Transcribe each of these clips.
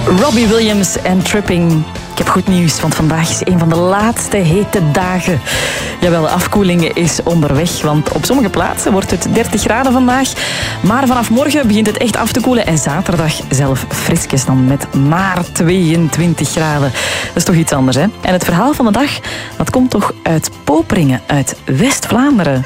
Robbie Williams en Tripping. Ik heb goed nieuws, want vandaag is een van de laatste hete dagen. Jawel, de afkoeling is onderweg, want op sommige plaatsen wordt het 30 graden vandaag. Maar vanaf morgen begint het echt af te koelen en zaterdag zelf frisjes dan met maar 22 graden. Dat is toch iets anders, hè? En het verhaal van de dag, dat komt toch uit Poperingen, uit West-Vlaanderen.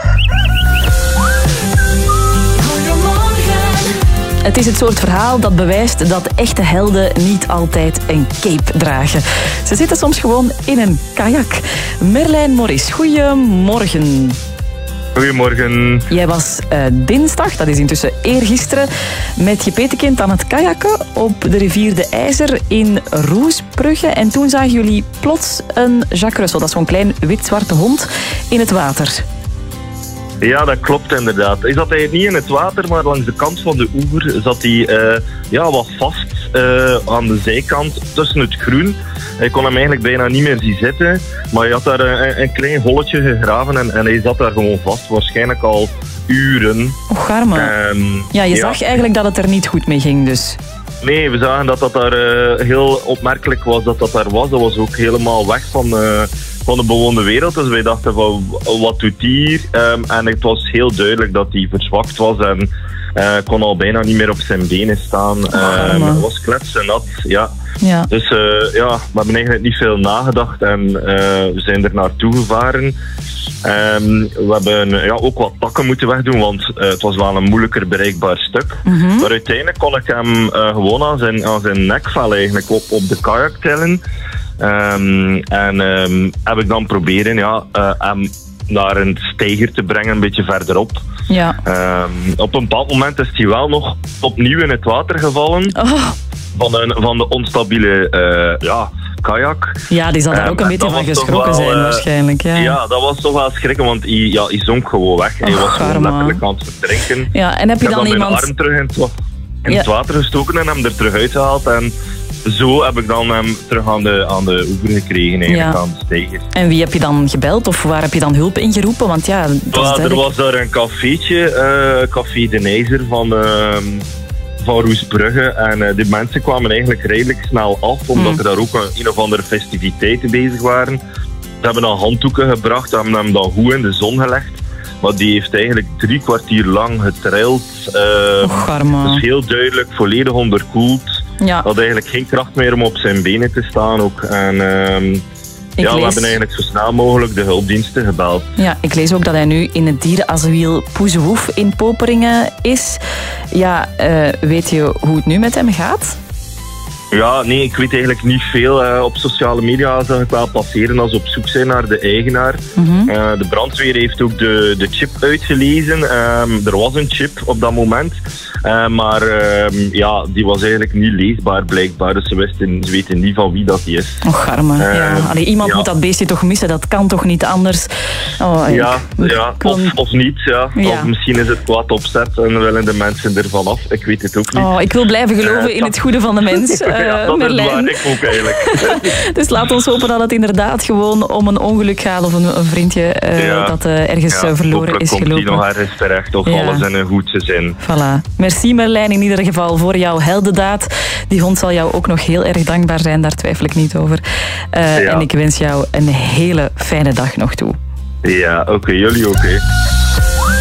Het is het soort verhaal dat bewijst dat echte helden niet altijd een cape dragen. Ze zitten soms gewoon in een kajak. Merlijn Morris, goedemorgen. Goedemorgen. Jij was dinsdag, dat is intussen eergisteren, met je petekind aan het kajakken op de rivier de IJzer in Roesbrugge. En toen zagen jullie plots een Jacques Russell, dat is zo'n klein wit-zwarte hond, in het water. Ja, dat klopt inderdaad. Hij zat eigenlijk niet in het water, maar langs de kant van de oever zat hij wat vast aan de zijkant tussen het groen. Hij kon hem eigenlijk bijna niet meer zien zitten, maar hij had daar een klein holletje gegraven en hij zat daar gewoon vast, waarschijnlijk al uren. Och, arme. Je zag eigenlijk dat het er niet goed mee ging dus. Nee, we zagen dat daar heel opmerkelijk was dat daar was. Dat was ook helemaal weg van de bewoonde wereld. Dus wij dachten van, wat doet hij hier? En het was heel duidelijk dat hij verzwakt was en kon al bijna niet meer op zijn benen staan. Het was kletsnat, ja. Ja. Dus we hebben eigenlijk niet veel nagedacht en we zijn er naartoe gevaren. We hebben ook wat takken moeten wegdoen, want het was wel een moeilijker bereikbaar stuk. Mm-hmm. Maar uiteindelijk kon ik hem gewoon aan zijn nekvel eigenlijk op de kajak tillen. Heb ik dan proberen hem naar een steiger te brengen, een beetje verderop. Ja. Op een bepaald moment is hij wel nog opnieuw in het water gevallen. Oh. Van de onstabiele kajak. Ja, die zal daar ook een beetje van geschrokken zijn waarschijnlijk. Ja. Ja, dat was toch wel schrikken, want hij zonk gewoon weg. Hij was gewoon letterlijk aan het verdrinken. Ja, en heb je dan iemand... mijn arm terug in het water gestoken en hem er terug uitgehaald. En zo heb ik dan hem terug aan de oever gekregen, eigenlijk, aan de steiger. En wie heb je dan gebeld of waar heb je dan hulp in geroepen? Want ja, er was daar een cafeetje, Café de IJzer van Roesbrugge. En die mensen kwamen eigenlijk redelijk snel af, omdat er daar ook een of andere festiviteiten bezig waren. Ze hebben dan handdoeken gebracht, hebben hem dan goed in de zon gelegd. Maar die heeft eigenlijk 3 kwartier lang getrild. Dus heel duidelijk, volledig onderkoeld. Ja. Had eigenlijk geen kracht meer om op zijn benen te staan ook. En we hebben eigenlijk zo snel mogelijk de hulpdiensten gebeld. Ja, ik lees ook dat hij nu in het dierenasiel Poezehoef in Poperingen is. Ja, weet je hoe het nu met hem gaat? Ja, nee, ik weet eigenlijk niet veel. Op sociale media zag ik wel passeren als ze op zoek zijn naar de eigenaar. Mm-hmm. De brandweer heeft ook de chip uitgelezen. Er was een chip op dat moment. Maar die was eigenlijk niet leesbaar blijkbaar. Dus ze weten niet van wie dat die is. Och, arme. Iemand moet dat beestje toch missen. Dat kan toch niet anders? Of niet. Ja. Of misschien is het kwaad opzet en willen de mensen ervan af. Ik weet het ook niet. Ik wil blijven geloven in het goede van de mens. Dat Merlijn. is waar, ik ook eigenlijk. Dus laat ons hopen dat het inderdaad gewoon om een ongeluk gaat of een vriendje dat ergens verloren is gelopen. Komt die nog ergens terecht of alles in een goed zin. Voilà. Merci Merlijn in ieder geval voor jouw heldendaad. Die hond zal jou ook nog heel erg dankbaar zijn, daar twijfel ik niet over. En ik wens jou een hele fijne dag nog toe. Ja, oké, jullie ook.